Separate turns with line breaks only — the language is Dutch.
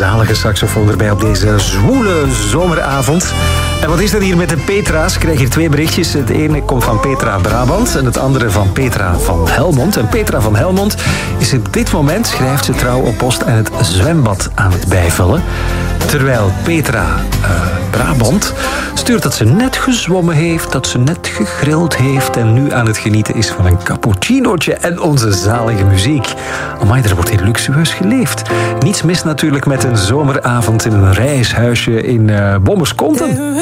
zalige saxofoon erbij op deze zwoele zomeravond. En wat is er hier met de Petra's? Ik krijg hier 2 berichtjes. Het ene komt van Petra Brabant en het andere van Petra van Helmond. En Petra van Helmond is op dit moment, schrijft ze trouw op post, en het zwembad aan het bijvullen. Terwijl Petra Brabant stuurt dat ze net gezwommen heeft, dat ze net gegrild heeft en nu aan het genieten is van een cappuccinootje en onze zalige muziek. Amai, er wordt hier luxueus geleefd. Niets mis natuurlijk met een zomeravond in een reishuisje in Bommerskonten.